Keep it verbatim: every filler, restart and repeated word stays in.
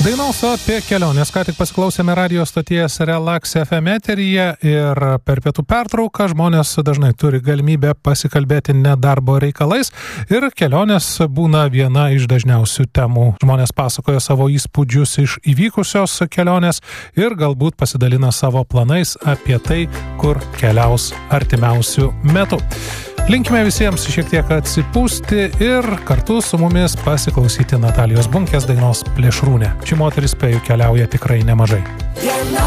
Dainos apie kelionės, ką tik pasiklausėme radio stoties Relax F M eteryje ir per pietų pertrauką žmonės dažnai turi galimybę pasikalbėti nedarbo reikalais ir kelionės būna viena iš dažniausių temų. Žmonės pasakoja savo įspūdžius iš įvykusios kelionės ir galbūt pasidalina savo planais apie tai, kur keliaus artimiausių metų. Linkime visiems šiek tiek atsipūsti ir kartu su mumis pasiklausyti Natalijos Bunkės dainos Plėšrūnė. Ši moteris, spėju, keliauja tikrai nemažai.